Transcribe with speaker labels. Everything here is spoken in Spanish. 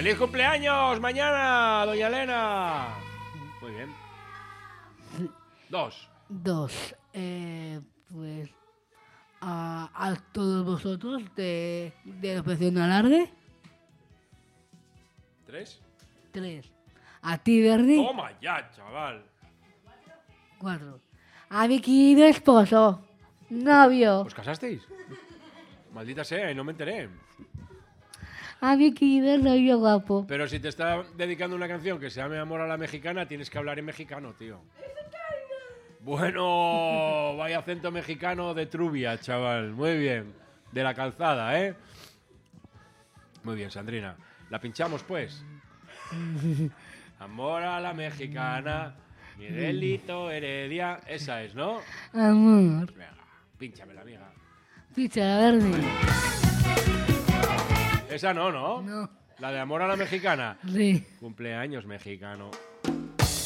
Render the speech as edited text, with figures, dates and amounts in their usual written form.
Speaker 1: ¡Feliz cumpleaños mañana, doña Elena! Muy bien. 2.
Speaker 2: Pues a todos vosotros de la Operación Alarde.
Speaker 1: 3.
Speaker 2: 3. A ti, Verdi.
Speaker 1: Toma ya, chaval.
Speaker 2: 4. A mi querido esposo, novio.
Speaker 1: ¿Os casasteis? Maldita sea, y no me enteré.
Speaker 2: A mi querido novio guapo.
Speaker 1: Pero si te está dedicando una canción que se llame Amor a la Mexicana, tienes que hablar en mexicano, tío. Bueno, vaya acento mexicano de Trubia, chaval. Muy bien. De la calzada, ¿eh? Muy bien, Sandrina. ¿La pinchamos, pues? Amor a la Mexicana, Miguelito Heredia. Esa es, ¿no?
Speaker 2: Amor.
Speaker 1: Venga, pínchamela, amiga.
Speaker 2: Picha, Verdi.
Speaker 1: Esa no, ¿no?
Speaker 2: No.
Speaker 1: La de Amor a la Mexicana.
Speaker 2: Sí.
Speaker 1: Cumpleaños mexicano.